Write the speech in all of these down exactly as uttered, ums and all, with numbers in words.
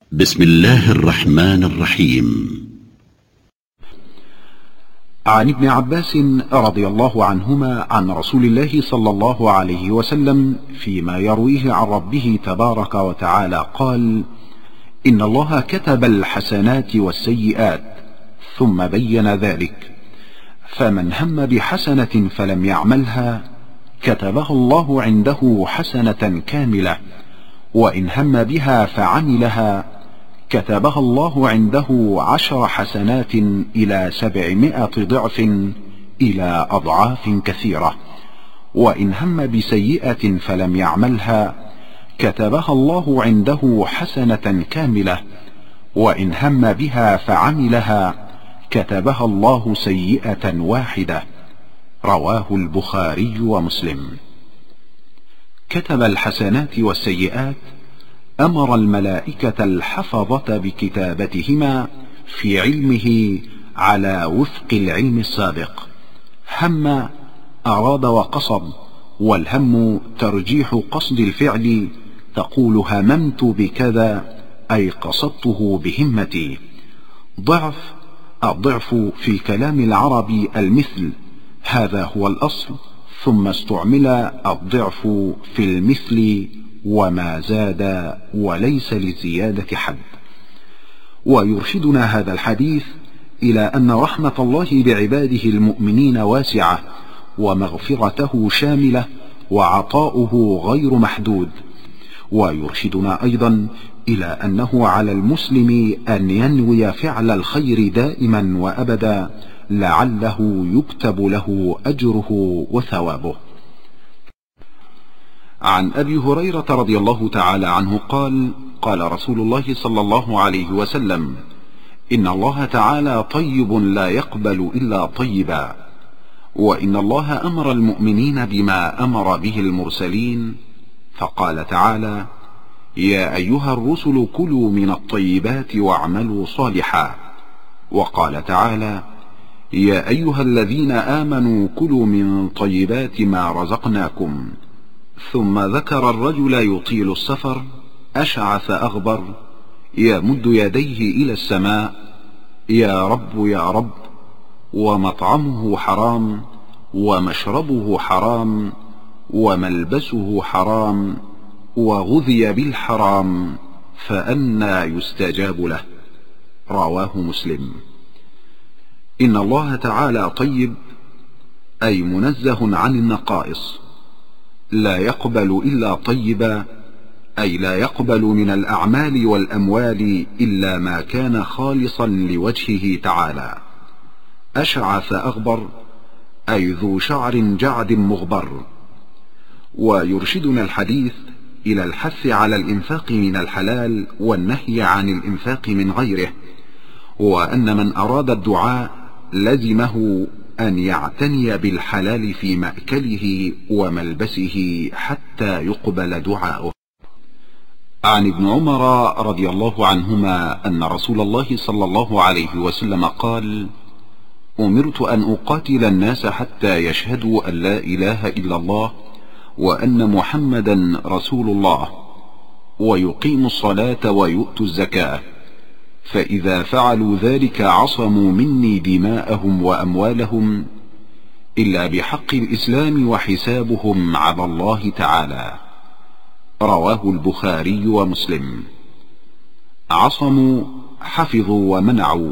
بسم الله الرحمن الرحيم. عن ابن عباس رضي الله عنهما عن رسول الله صلى الله عليه وسلم فيما يرويه عن ربه تبارك وتعالى قال: إن الله كتب الحسنات والسيئات ثم بين ذلك، فمن هم بحسنة فلم يعملها كتبها الله عنده حسنة كاملة، وإن هم بها فعملها كتبها الله عنده عشر حسنات إلى سبعمائة ضعف إلى أضعاف كثيرة، وإن هم بسيئة فلم يعملها كتبها الله عنده حسنة كاملة، وإن هم بها فعملها كتبها الله سيئة واحدة. رواه البخاري ومسلم. كتب الحسنات والسيئات أمر الملائكة الحفظة بكتابتهما في علمه على وفق العلم السابق. هم أراد وقصد، والهم ترجيح قصد الفعل، تقول هممت بكذا أي قصدته بهمتي. ضعف، الضعف في كلام العرب المثل، هذا هو الأصل، ثم استعمل الضعف في المثل وما زاد وليس لزيادة حد. ويرشدنا هذا الحديث إلى أن رحمة الله بعباده المؤمنين واسعة، ومغفرته شاملة، وعطاؤه غير محدود. ويرشدنا أيضا إلى أنه على المسلم أن ينوي فعل الخير دائما وأبدا لعله يكتب له أجره وثوابه. عن أبي هريرة رضي الله تعالى عنه قال: قال رسول الله صلى الله عليه وسلم: إن الله تعالى طيب لا يقبل إلا طيبا، وإن الله أمر المؤمنين بما أمر به المرسلين، فقال تعالى: يا أيها الرسل كلوا من الطيبات واعملوا صالحا. وقال تعالى: يا أيها الذين آمنوا كلوا من طيبات ما رزقناكم. ثم ذكر الرجل يطيل السفر أشعث أغبر يمد يديه إلى السماء: يا رب يا رب، ومطعمه حرام، ومشربه حرام، وملبسه حرام، وغذي بالحرام، فأنى يستجاب له. رواه مسلم. إن الله تعالى طيب، أي منزه عن النقائص، لا يقبل إلا طيبا، أي لا يقبل من الأعمال والأموال إلا ما كان خالصا لوجهه تعالى. أشعث أغبر، أي ذو شعر جعد مغبر. ويرشدنا الحديث إلى الحث على الإنفاق من الحلال والنهي عن الإنفاق من غيره، وأن من أراد الدعاء لزمه أن يعتني بالحلال في مأكله وملبسه حتى يقبل دعاؤه. عن ابن عمر رضي الله عنهما أن رسول الله صلى الله عليه وسلم قال: أمرت أن أقاتل الناس حتى يشهدوا أن لا إله إلا الله وأن محمدا رسول الله، ويقيموا الصلاة ويؤتوا الزكاة، فإذا فعلوا ذلك عصموا مني دماءهم وأموالهم إلا بحق الإسلام وحسابهم على الله تعالى. رواه البخاري ومسلم. عصموا، حفظوا ومنعوا،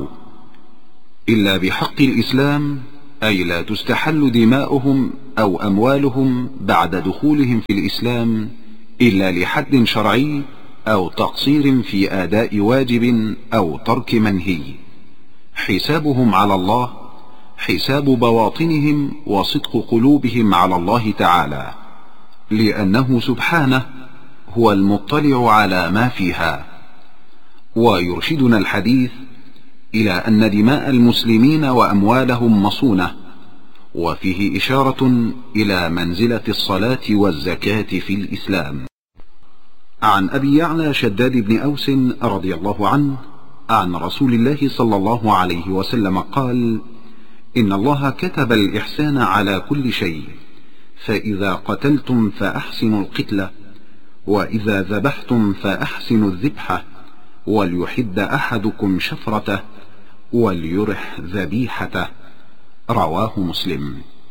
إلا بحق الإسلام، أي لا تستحل دماؤهم أو أموالهم بعد دخولهم في الإسلام إلا لحد شرعي أو تقصير في أداء واجب أو ترك منهي. حسابهم على الله، حساب بواطنهم وصدق قلوبهم على الله تعالى، لأنه سبحانه هو المطلع على ما فيها. ويرشدنا الحديث إلى أن دماء المسلمين وأموالهم مصونة، وفيه إشارة إلى منزلة الصلاة والزكاة في الإسلام. عن أبي يعلى شداد بن أوس رضي الله عنه عن رسول الله صلى الله عليه وسلم قال: إن الله كتب الإحسان على كل شيء، فإذا قتلتم فأحسنوا القتلة، وإذا ذبحتم فأحسنوا الذبحة، وليحد أحدكم شفرته وليرح ذبيحته. رواه مسلم.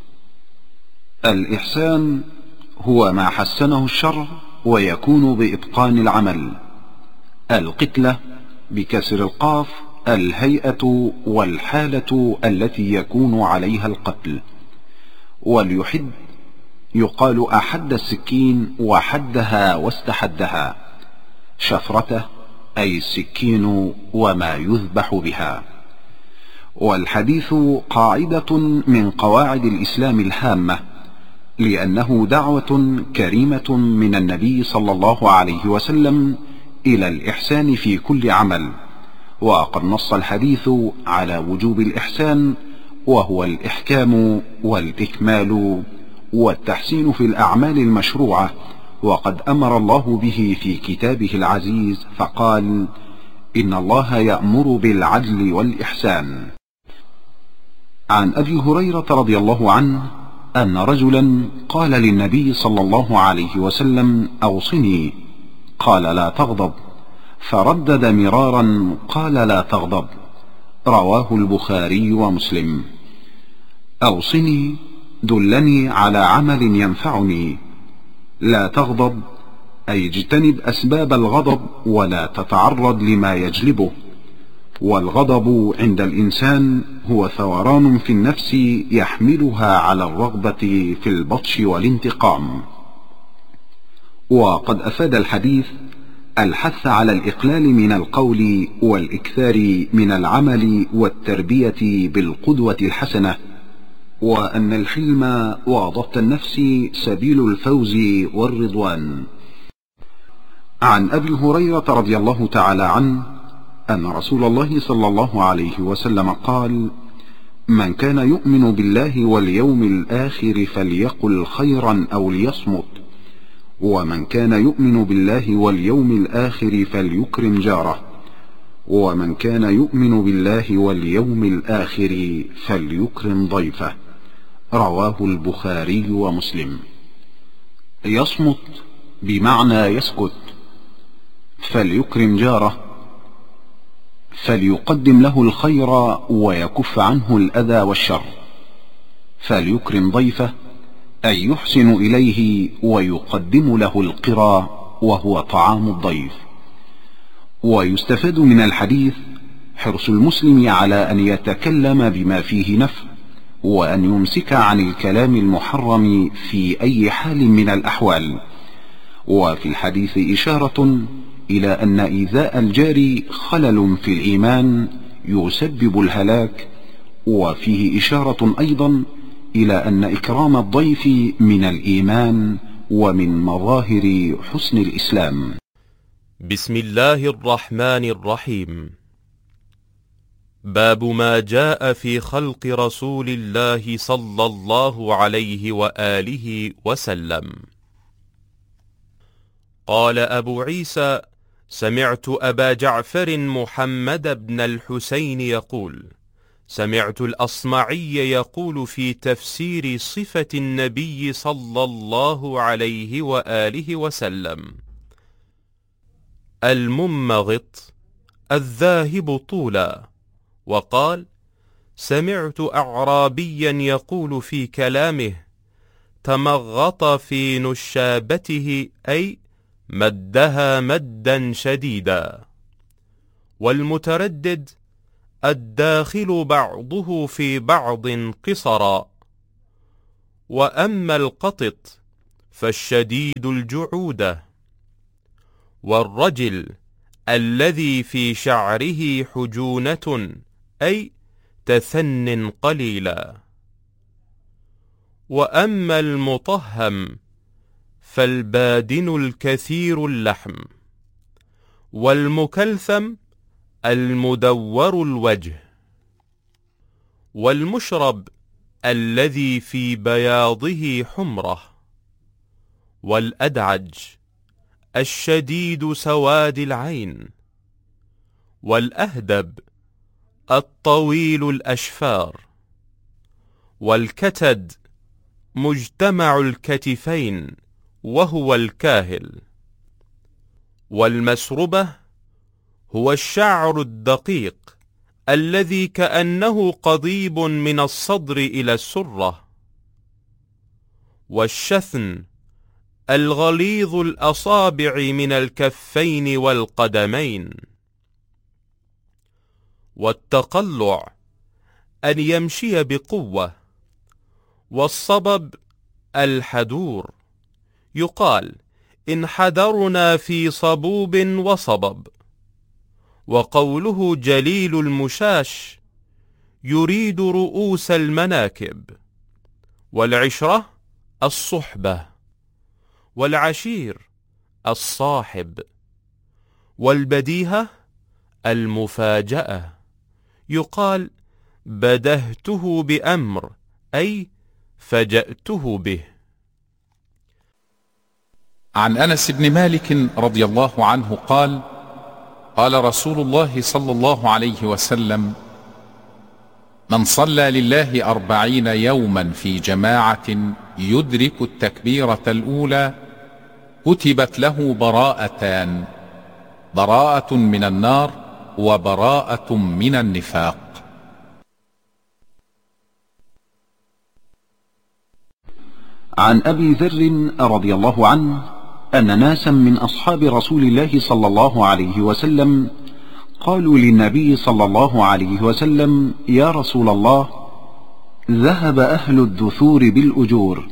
الإحسان هو ما حسنه الشرع ويكون بإتقان العمل. القتلة بكسر القاف الهيئة والحالة التي يكون عليها القتل. واليحد يقال أحد السكين وحدها واستحدها. شفرته أي السكين وما يذبح بها. والحديث قاعدة من قواعد الإسلام الهامة، لأنه دعوة كريمة من النبي صلى الله عليه وسلم إلى الإحسان في كل عمل. وقد نص الحديث على وجوب الإحسان، وهو الإحكام والإكمال والتحسين في الأعمال المشروعة، وقد أمر الله به في كتابه العزيز فقال: إن الله يأمر بالعدل والإحسان. عن أبي هريرة رضي الله عنه أن رجلا قال للنبي صلى الله عليه وسلم: أوصني. قال: لا تغضب. فردد مرارا قال: لا تغضب. رواه البخاري ومسلم. أوصني دلني على عمل ينفعني. لا تغضب أي اجتنب أسباب الغضب ولا تتعرض لما يجلبه. والغضب عند الإنسان هو ثوران في النفس يحملها على الرغبة في البطش والانتقام. وقد أفاد الحديث الحث على الإقلال من القول والإكثار من العمل والتربية بالقدوة الحسنة، وأن الحلم وضبط النفس سبيل الفوز والرضوان. عن أبي هريرة رضي الله تعالى عنه أن رسول الله صلى الله عليه وسلم قال: من كان يؤمن بالله واليوم الآخر فليقل خيرا أو ليصمت، ومن كان يؤمن بالله واليوم الآخر فليكرم جاره، ومن كان يؤمن بالله واليوم الآخر فليكرم ضيفه. رواه البخاري ومسلم. يصمت بمعنى يسكت. فليكرم جاره فليقدم له الخير ويكف عنه الأذى والشر. فليكرم ضيفه أي يحسن إليه ويقدم له القرى وهو طعام الضيف. ويستفاد من الحديث حرص المسلم على أن يتكلم بما فيه نفع، وأن يمسك عن الكلام المحرم في أي حال من الأحوال. وفي الحديث إشارة إلى أن إيذاء الجار خلل في الإيمان يسبب الهلاك، وفيه إشارة أيضا إلى أن إكرام الضيف من الإيمان ومن مظاهر حسن الإسلام. بسم الله الرحمن الرحيم. باب ما جاء في خلق رسول الله صلى الله عليه وآله وسلم. قال أبو عيسى: سمعت أبا جعفر محمد بن الحسين يقول: سمعت الأصمعي يقول في تفسير صفة النبي صلى الله عليه وآله وسلم: الممغط الذاهب طولا. وقال: سمعت أعرابيا يقول في كلامه: تمغط في نشابته، أي مدها مدا شديدا. والمتردد الداخل بعضه في بعض قصرا. وأما القطط فالشديد الجعودة. والرجل الذي في شعره حجونة، أي تثن قليلا. وأما المطهم فالبادن الكثير اللحم. والمكلثم المدور الوجه. والمشرب الذي في بياضه حمرة. والأدعج الشديد سواد العين. والأهدب الطويل الأشفار. والكتد مجتمع الكتفين وهو الكاهل. والمسربة هو الشعر الدقيق الذي كأنه قضيب من الصدر إلى السرة، والشثن الغليظ الأصابع من الكفين والقدمين، والتقلع أن يمشي بقوة، والصبب الحدور، يقال انحدرنا في صبوب وصبب. وقوله جليل المشاش يريد رؤوس المناكب. والعشرة الصحبة، والعشير الصاحب، والبديهة المفاجأة، يقال بدهته بأمر أي فجأته به. عن أنس بن مالك رضي الله عنه قال: قال رسول الله صلى الله عليه وسلم: من صلى لله أربعين يوما في جماعة يدرك التكبيرة الأولى كتبت له براءتان: براءة من النار وبراءة من النفاق. عن أبي ذر رضي الله عنه أن ناسا من أصحاب رسول الله صلى الله عليه وسلم قالوا للنبي صلى الله عليه وسلم: يا رسول الله، ذهب أهل الدثور بالأجور،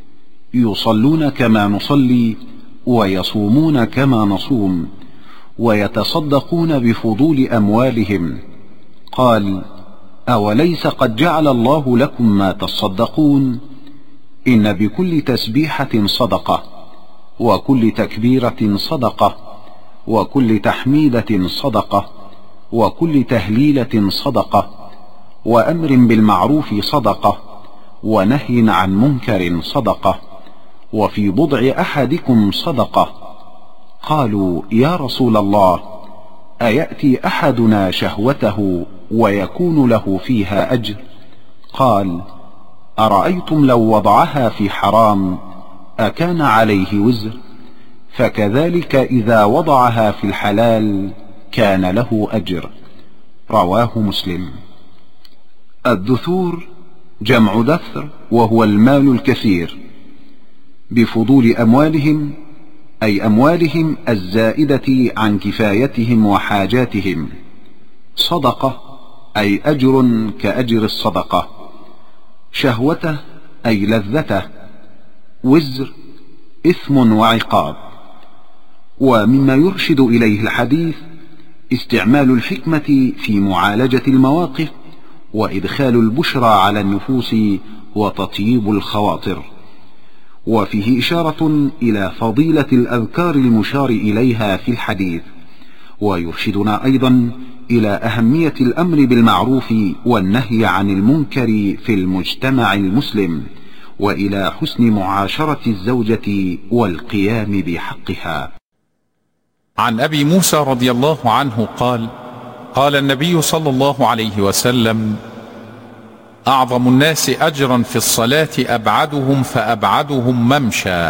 يصلون كما نصلي ويصومون كما نصوم ويتصدقون بفضول أموالهم. قال: أوليس قد جعل الله لكم ما تصدقون؟ إن بكل تسبيحة صدقة، وكل تكبيرة صدقة، وكل تحميدة صدقة، وكل تهليلة صدقة، وأمر بالمعروف صدقة، ونهي عن منكر صدقة، وفي بضع أحدكم صدقة. قالوا: يا رسول الله، أيأتي أحدنا شهوته ويكون له فيها أجر؟ قال: أرأيتم لو وضعها في حرام أكان عليه وزر؟ فكذلك إذا وضعها في الحلال كان له أجر. رواه مسلم. الدثور جمع دثر، وهو المال الكثير. بفضول أموالهم أي أموالهم الزائدة عن كفايتهم وحاجاتهم. صدقة أي أجر كأجر الصدقة. شهوته أي لذته. وزر إثم وعقاب. ومما يرشد إليه الحديث استعمال الحكمة في معالجة المواقف، وإدخال البشرى على النفوس، وتطييب الخواطر. وفيه إشارة إلى فضيلة الأذكار المشار إليها في الحديث، ويرشدنا أيضا إلى أهمية الأمر بالمعروف والنهي عن المنكر في المجتمع المسلم، وإلى حسن معاشرة الزوجة والقيام بحقها. عن أبي موسى رضي الله عنه قال: قال النبي صلى الله عليه وسلم: أعظم الناس أجرا في الصلاة أبعدهم فأبعدهم ممشى،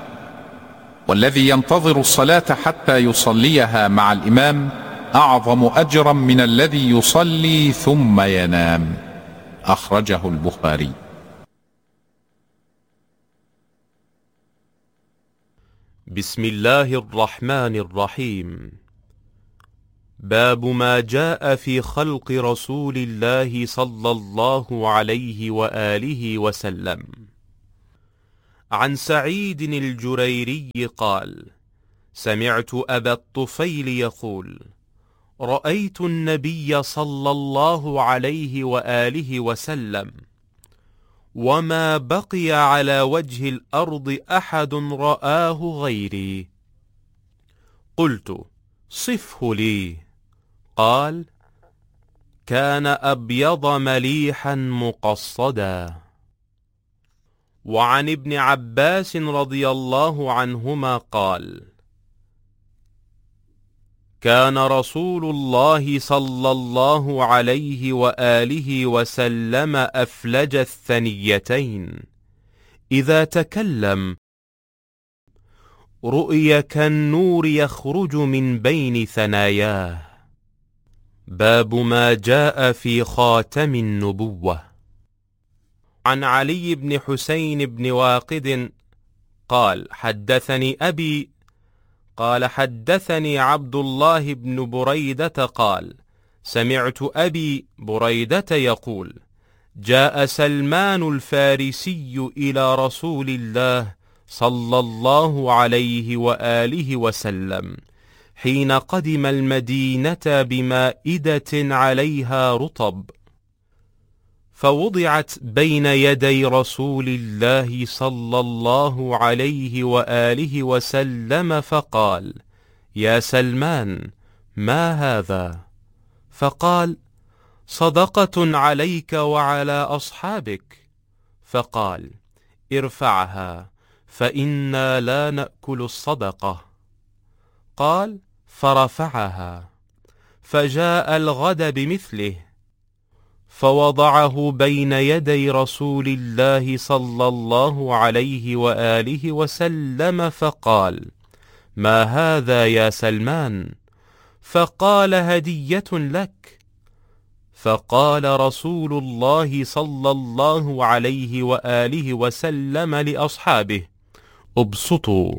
والذي ينتظر الصلاة حتى يصليها مع الإمام أعظم أجرا من الذي يصلي ثم ينام. أخرجه البخاري. بسم الله الرحمن الرحيم. باب ما جاء في خلق رسول الله صلى الله عليه وآله وسلم. عن سعيد الجريري قال: سمعت أبا الطفيل يقول: رأيت النبي صلى الله عليه وآله وسلم وما بقي على وجه الأرض أحد رآه غيري. قلت: صفه لي. قال: كان أبيض مليحا مقصدا. وعن ابن عباس رضي الله عنهما قال: كان رسول الله صلى الله عليه وآله وسلم أفلج الثنيتين، إذا تكلم رؤي كالنور يخرج من بين ثناياه. باب ما جاء في خاتم النبوة. عن علي بن حسين بن واقد قال حدثني أبي قال حدثني عبد الله بن بريدة قال سمعت أبي بريدة يقول جاء سلمان الفارسي إلى رسول الله صلى الله عليه وآله وسلم حين قدم المدينة بمائدة عليها رطب، فوضعت بين يدي رسول الله صلى الله عليه وآله وسلم فقال يا سلمان ما هذا؟ فقال صدقة عليك وعلى أصحابك. فقال ارفعها فإنا لا نأكل الصدقة. قال فرفعها، فجاء الغد بمثله فوضعه بين يدي رسول الله صلى الله عليه وآله وسلم فقال ما هذا يا سلمان؟ فقال هدية لك. فقال رسول الله صلى الله عليه وآله وسلم لأصحابه ابسطوا.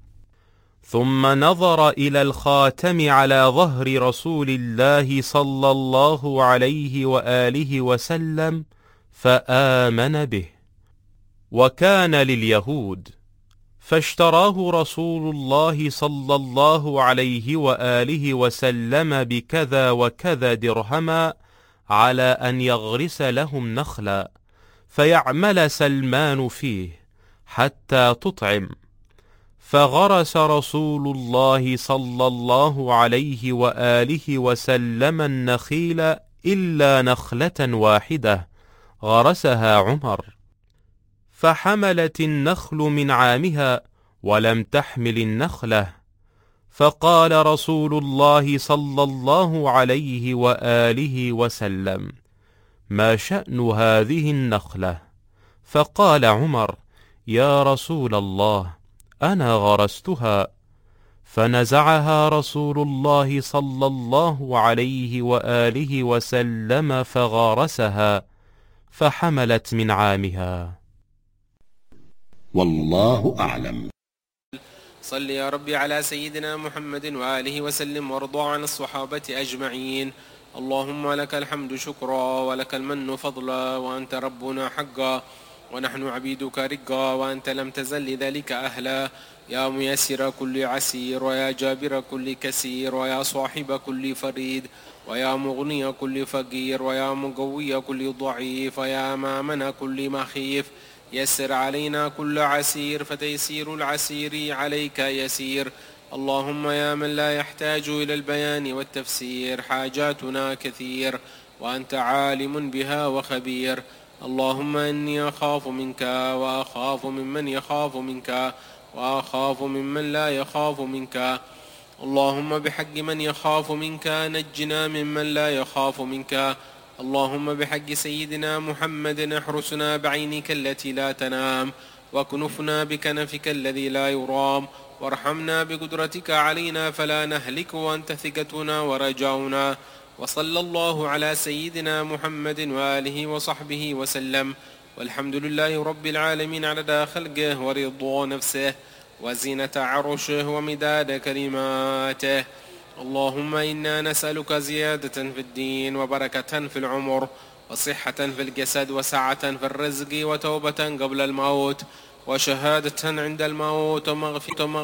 ثم نظر إلى الخاتم على ظهر رسول الله صلى الله عليه وآله وسلم فآمن به، وكان لليهود، فاشتراه رسول الله صلى الله عليه وآله وسلم بكذا وكذا درهما على أن يغرس لهم نخلا فيعمل سلمان فيه حتى تطعم. فغرس رسول الله صلى الله عليه وآله وسلم النخيل إلا نخلة واحدة غرسها عمر، فحملت النخل من عامها ولم تحمل النخلة. فقال رسول الله صلى الله عليه وآله وسلم ما شأن هذه النخلة؟ فقال عمر يا رسول الله أنا غرستها. فنزعها رسول الله صلى الله عليه وآله وسلم فغرسها فحملت من عامها. والله أعلم. صل يا ربي على سيدنا محمد وآله وسلم وارض عن الصحابة أجمعين. اللهم لك الحمد شكرا ولك المن فضلا، وأنت ربنا حقا ونحن عبيدك رقا، وأنت لم تزل لذلك أهلا. يا ميسر كل عسير، ويا جابر كل كسير، ويا صاحب كل فريد، ويا مغني كل فقير، ويا مقوي كل ضعيف، ويا مامن كل مخيف. يسر علينا كل عسير، فتيسير العسير عليك يسير. اللهم يا من لا يحتاج إلى البيان والتفسير حاجاتنا كثير، وأنت عالم بها وخبير. اللهم إني أخاف منك وأخاف ممن يخاف منك وأخاف ممن لا يخاف منك. اللهم بحق من يخاف منك نجنا ممن لا يخاف منك. اللهم بحق سيدنا محمد احرسنا بعينك التي لا تنام، واكنفنا بكنفك الذي لا يرام، وارحمنا بقدرتك علينا فلا نهلك، وأنت ثقتنا ورجاؤنا. وصلى الله على سيدنا محمد وآله وصحبه وسلم، والحمد لله رب العالمين عدد خلقه ورضا نفسه وزينة عرشه ومداد كلماته. اللهم إنا نسألك زيادة في الدين، وبركة في العمر، وصحة في الجسد، وسعة في الرزق، وتوبة قبل الموت، وشهادة عند الموت، ومغفرة